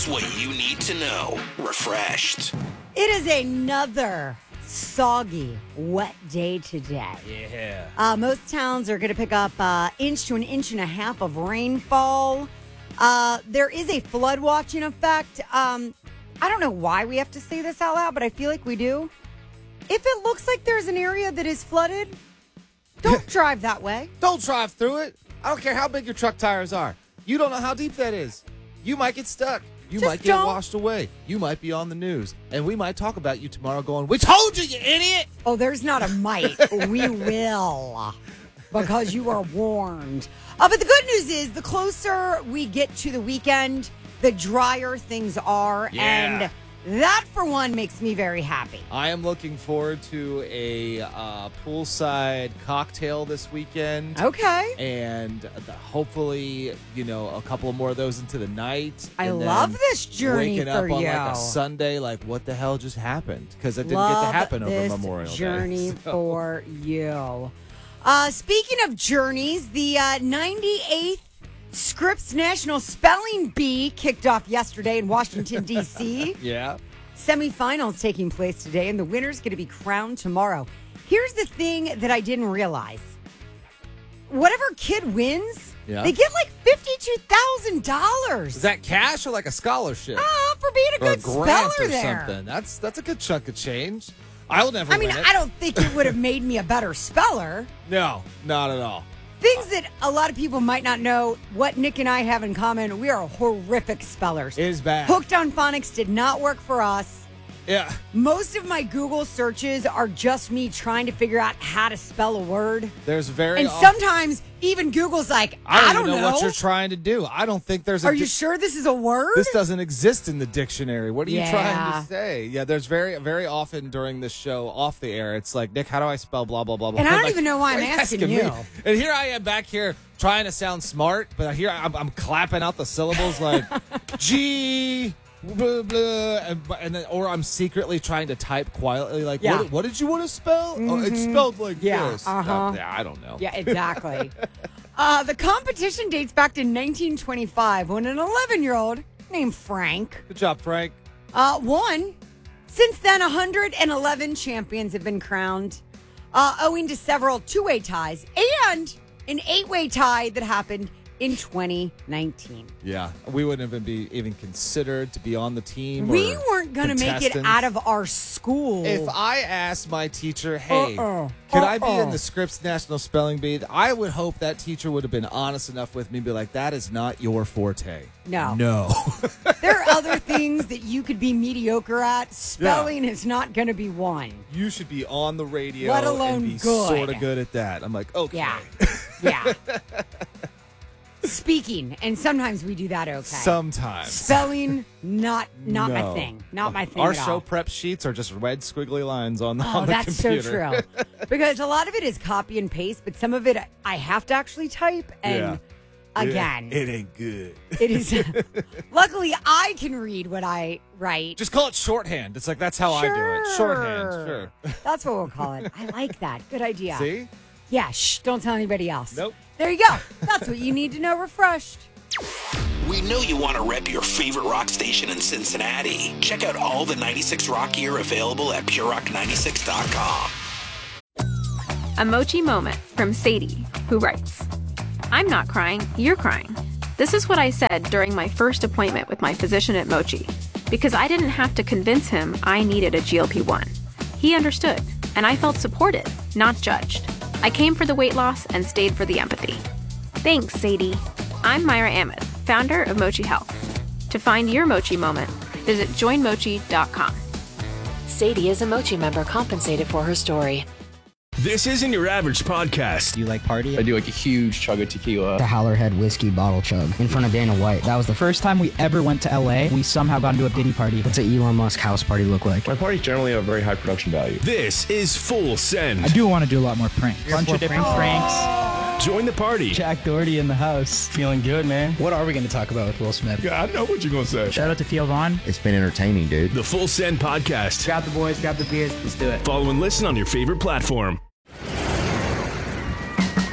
what you need to know. Refreshed. It is another soggy, wet day today. Yeah. Most towns are going to pick up inch to an inch and a half of rainfall. There is a flood watch in effect. I don't know why we have to say this out loud, but I feel like we do. If it looks like there's an area that is flooded, don't drive that way. Don't drive through it. I don't care how big your truck tires are. You don't know how deep that is. You might get stuck. You might get washed away. You might be on the news. And we might talk about you tomorrow going, we told you, you idiot. Oh, there's not a might. We will. Because you are warned. But the good news is the closer we get to the weekend, the drier things are. Yeah. And that, for one, makes me very happy. I am looking forward to a poolside cocktail this weekend. Okay. And hopefully, a couple more of those into the night. I And love then this journey waking for up on you. like a Sunday, like what the hell just happened? Because it didn't get to happen over Memorial Day. Journey for you. Speaking of journeys, the 98th Scripps National Spelling Bee kicked off yesterday in Washington, D.C. Yeah. Semifinals taking place today, and the winner's going to be crowned tomorrow. Here's the thing that I didn't realize. Whatever kid wins, they get like $52,000. Is that cash or like a scholarship? For being a good grant speller or there. something. That's a good chunk of change. I'll never win it. I don't think it would have made me a better speller. No, not at all. Things that a lot of people might not know, what Nick and I have in common, we are horrific spellers. It is bad. Hooked on Phonics did not work for us. Yeah. Most of my Google searches are just me trying to figure out how to spell a word. There's very And sometimes even Google's like, I don't know what you're trying to do. I don't think there's Are you sure this is a word? This doesn't exist in the dictionary. What are you Yeah. trying to say? Yeah, there's very, very often during this show off the air, it's like, Nick, how do I spell blah, blah, blah, blah? And I don't like, even know why I'm asking you. me? And here I am back here trying to sound smart, but here I'm clapping out the syllables like G, blah, blah, and then, or I'm secretly trying to type quietly like, what did you want to spell? Oh, it's spelled like this. Yeah, I don't know. Yeah, exactly. The competition dates back to 1925 when an 11-year-old named Frank Good job, Frank. won. Since then, 111 champions have been crowned, owing to several two-way ties and an 8-way tie that happened in 2019. Yeah, we wouldn't even considered to be on the team. We weren't going to make it contestants. out of our school. If I asked my teacher, hey, could I be in the Scripps National Spelling Bee? I would hope that teacher would have been honest enough with me and be like, that is not your forte. No. There are other things that you could be mediocre at. Spelling is not going to be one. You should be on the radio Let alone and be good. sort of good at that. I'm like, okay. Yeah. Speaking, and sometimes we do that okay. Sometimes. Spelling, not my No. thing. Not my thing Our at show all. prep sheets are just red squiggly lines on the That's computer. so true. Because a lot of it is copy and paste, but some of it I have to actually type. And again, It ain't good. it is. Luckily, I can read what I write. Just call it shorthand. It's like, that's how I do it. Shorthand, sure. That's what we'll call it. I like that. Good idea. See? Yeah, shh, don't tell anybody else. Nope. There you go. That's what you need to know. Refreshed. We know you want to rep your favorite rock station in Cincinnati. Check out all the 96 Rock gear available at purerock96.com. A Mochi moment from Sadie, who writes, I'm not crying, you're crying. This is what I said during my first appointment with my physician at Mochi, because I didn't have to convince him I needed a GLP-1. He understood, and I felt supported, not judged. I came for the weight loss and stayed for the empathy. Thanks, Sadie. I'm Myra Ahmed, founder of Mochi Health. To find your Mochi moment, visit joinmochi.com. Sadie is a Mochi member compensated for her story. This isn't your average podcast. Do you like party? I do like a huge chug of tequila. The Howlerhead whiskey bottle chug in front of Dana White. That was the first time we ever went to LA. We somehow got into a Diddy party. What's an Elon Musk house party look like? My parties generally have very high production value. This is Full Send. I do want to do a lot more pranks. Bunch of different pranks. Join the party. Jack Doherty in the house. Feeling good, man. What are we going to talk about with Will Smith? Yeah, I know what you're going to say. Shout out to Theo Vaughn. It's been entertaining, dude. The Full Send podcast. Grab the boys, grab the beers. Let's do it. Follow and listen on your favorite platform.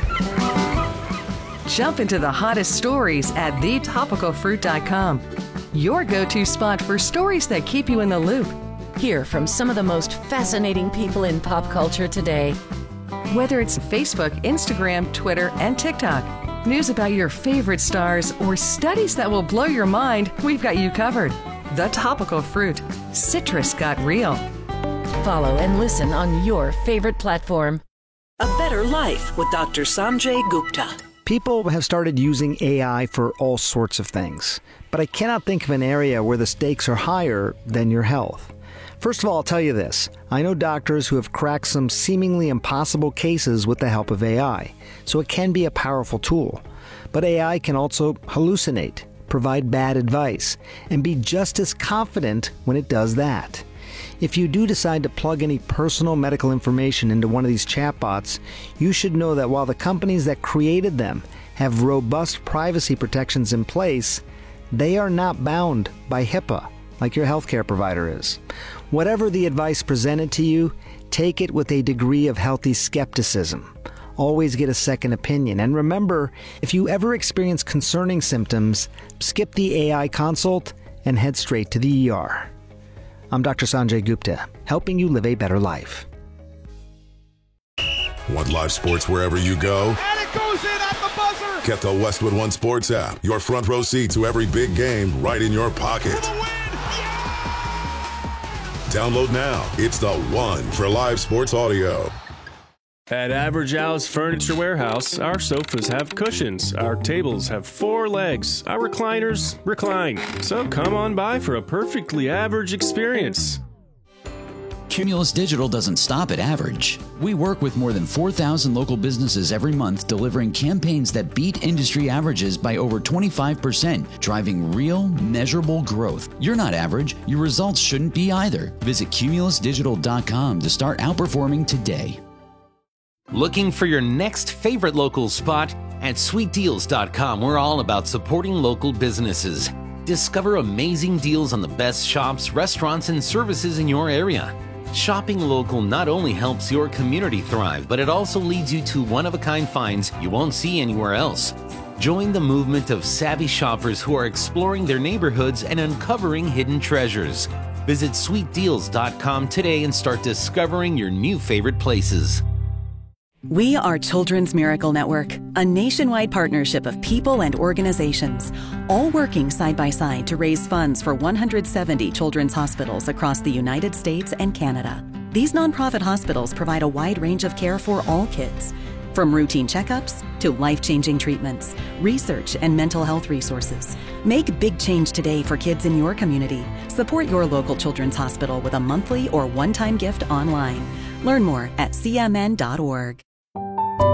Jump into the hottest stories at thetopicalfruit.com. your go-to spot for stories that keep you in the loop. Hear from some of the most fascinating people in pop culture today. Whether it's Facebook, Instagram, Twitter, and TikTok, news about your favorite stars, or studies that will blow your mind, we've got you covered. The Topical Fruit. Citrus got real. Follow and listen on your favorite platform. A Better Life with Dr. Sanjay Gupta. People have started using AI for all sorts of things, but I cannot think of an area where the stakes are higher than your health. First of all, I'll tell you this. I know doctors who have cracked some seemingly impossible cases with the help of AI, so it can be a powerful tool. But AI can also hallucinate, provide bad advice, and be just as confident when it does that. If you do decide to plug any personal medical information into one of these chatbots, you should know that while the companies that created them have robust privacy protections in place, they are not bound by HIPAA like your healthcare provider is. Whatever the advice presented to you, take it with a degree of healthy skepticism. Always get a second opinion. And remember, if you ever experience concerning symptoms, skip the AI consult and head straight to the ER. I'm Dr. Sanjay Gupta, helping you live a better life. Want live sports wherever you go? And it goes in at the buzzer! Get the Westwood One Sports app. Your front row seat to every big game right in your pocket. Download now. It's the one for live sports audio. At Average Al's Furniture Warehouse, our sofas have cushions, our tables have 4 legs, our recliners recline. So come on by for a perfectly average experience. Cumulus Digital doesn't stop at average. We work with more than 4,000 local businesses every month, delivering campaigns that beat industry averages by over 25%, driving real, measurable growth. You're not average. Your results shouldn't be either. Visit cumulusdigital.com to start outperforming today. Looking for your next favorite local spot? At sweetdeals.com, we're all about supporting local businesses. Discover amazing deals on the best shops, restaurants, and services in your area. Shopping local not only helps your community thrive, but it also leads you to one-of-a-kind finds you won't see anywhere else. Join the movement of savvy shoppers who are exploring their neighborhoods and uncovering hidden treasures. Visit sweetdeals.com today and start discovering your new favorite places. We are Children's Miracle Network, a nationwide partnership of people and organizations, all working side by side to raise funds for 170 children's hospitals across the United States and Canada. These nonprofit hospitals provide a wide range of care for all kids, from routine checkups to life-changing treatments, research, and mental health resources. Make big change today for kids in your community. Support your local children's hospital with a monthly or one-time gift online. Learn more at cmn.org.